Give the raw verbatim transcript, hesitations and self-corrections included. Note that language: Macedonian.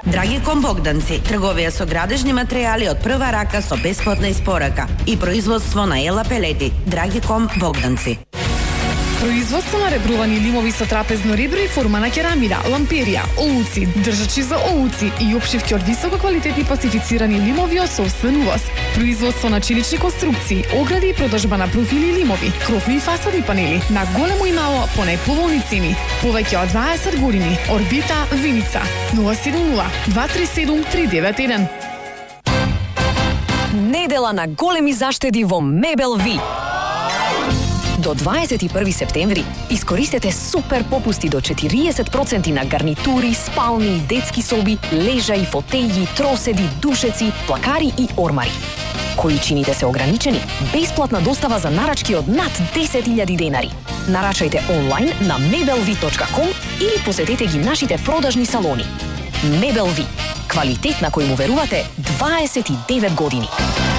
Драгиком Богданци, трговија со градежни материјали од прва рака со бесплатна испорака и производство на ела пелети. Драгиком Богданци. Производство на ребрувани лимови со трапезно ребро и форма на керамида, ламперија, олуци, држачи за олуци и опшивки од високо квалитетни пластифицирани лимови од собствен увоз. Производство на чилични конструкции, огради и продажба на профили лимови, крофни и фасадни панели на големо и мало по најповолни цени. Повеќе од дваесет години. Орбита Виница нула седум нула два три седум три девет еден. Недела на големи заштеди во Мебел Ви. До дваесет и први септември искористете супер попусти до четириесет проценти на гарнитури, спални, детски соби, лежаи, фотеји, троседи, душеци, плакари и ормари. Количините се ограничени, бесплатна достава за нарачки од над десет илјади денари. Нарачајте онлайн на мебел ви точка ком или посетете ги нашите продажни салони. Мебел Ви. Квалитет на кој му верувате дваесет и девет години.